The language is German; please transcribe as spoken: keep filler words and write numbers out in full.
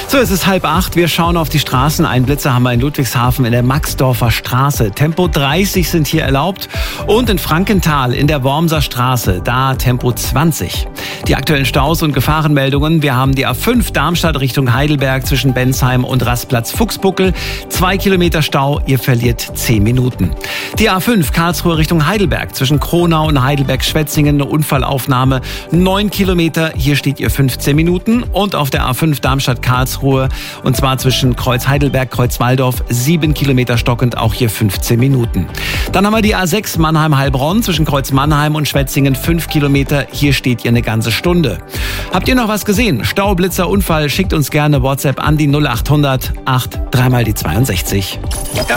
So, es ist halb acht. Wir schauen auf die Straßen. Einen Blitzer haben wir in Ludwigshafen in der Maxdorfer Straße. Tempo dreißig sind hier erlaubt. Und in Frankenthal in der Wormser Straße, da Tempo zwanzig. Die aktuellen Staus und Gefahrenmeldungen. Wir haben die A fünf Darmstadt Richtung Heidelberg zwischen Bensheim und Rastplatz Fuchsbuckel. Zwei Kilometer Stau, ihr verliert zehn Minuten. Die A fünf Karlsruhe Richtung Heidelberg zwischen Kronau und Heidelberg-Schwetzingen. Eine Unfallaufnahme. Neun Kilometer, hier steht ihr fünfzehn Minuten. Und auf der A fünf Darmstadt-Karlsruhe, und zwar zwischen Kreuz Heidelberg, Kreuz Waldorf, sieben Kilometer stockend, auch hier fünfzehn Minuten. Dann haben wir die A sechs Mannheim-Heilbronn zwischen Kreuz Mannheim und Schwetzingen, fünf Kilometer, hier steht ihr eine ganze Stunde. Habt ihr noch was gesehen? Stau, Blitzer, Unfall, schickt uns gerne WhatsApp an die null acht hundert acht, dreimal die zweiundsechzig. Ja.